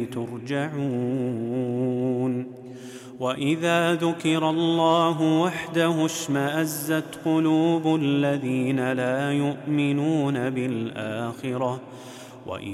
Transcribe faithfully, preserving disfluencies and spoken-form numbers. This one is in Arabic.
ترجعون وإذا ذكر الله وحده اشمأزت قلوب الذين لا يؤمنون بالآخرة